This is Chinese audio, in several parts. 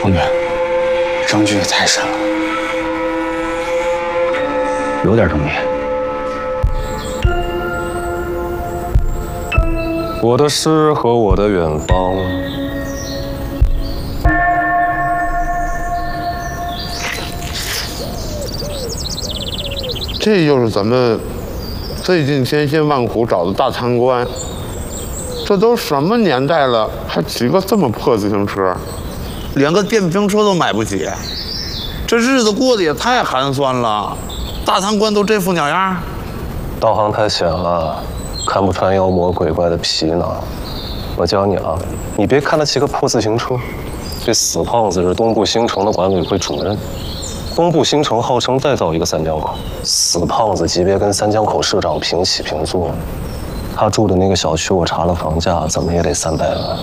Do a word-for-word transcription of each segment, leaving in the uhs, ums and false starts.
王宇，证据也太深了， 有点争议。 我的诗和我的远方。 这就是咱们费尽千辛万苦找的大贪官。这都什么年代了，还骑个这么破自行车，连个电瓶车都买不起，这日子过得也太寒酸了。大贪官都这副鸟样。 道行太浅了，看不穿妖魔鬼怪的皮囊。我教你啊，你别看他骑个破自行车，这死胖子是东部新城的管委会主任。 东部新城号称再造一个三江口，死胖子级别跟三江口社长平起平坐。他住的那个小区，我查了房价，怎么也得三百万。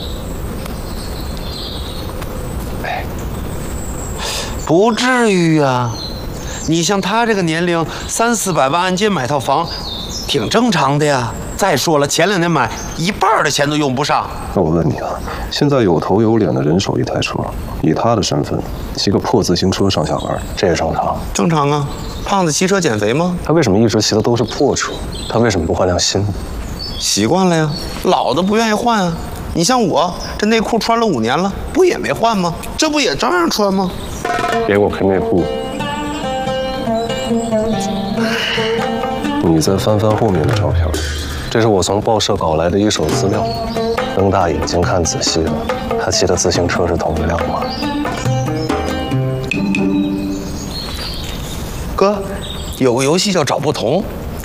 哎，不至于啊！你像他这个年龄，三四百万按揭买套房，挺正常的呀。再说了，前两年买一半的钱都用不上。 那我问你啊，现在有头有脸的人手一台车，以他的身份，骑个破自行车上下班，这也正常。 正常啊，胖子骑车减肥吗？ 他为什么一直骑的都是破车？他为什么不换辆新的？ 习惯了呀，老的不愿意换啊。你像我，这内裤穿了五年了，不也没换吗？这不也照样穿吗？ 别给我赔内裤。你再翻翻后面的照片。 这是我从报社搞来的一手资料，瞪大眼睛看仔细了，他骑的自行车是同一辆吗？ 哥，有个游戏叫找不同。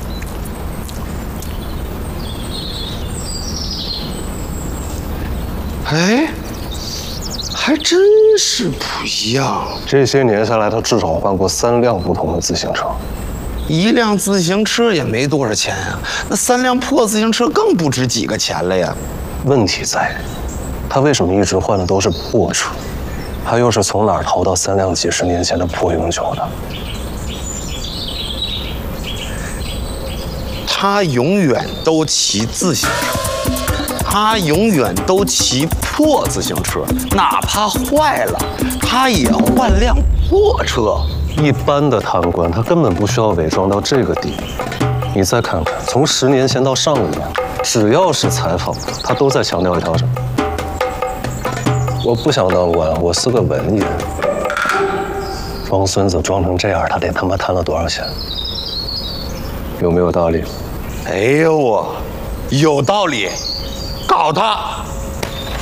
哎，还真是不一样。 这些年下来，他至少换过三辆不同的自行车。 一辆自行车也没多少钱啊，那三辆破自行车更不值几个钱了呀。 问题在，他为什么一直换的都是破车？他又是从哪儿淘到三辆几十年前的破永久的？ 他永远都骑自行车，他永远都骑破自行车，哪怕坏了，他也换辆破车。 一般的贪官，他根本不需要伪装到这个地步。你再看看，从十年前到上个年，只要是采访，他都在强调一条什么？我不想当官，我是个文人。装孙子装成这样，他得他妈贪了多少钱？有没有道理？ 哎呦我，有道理，搞他！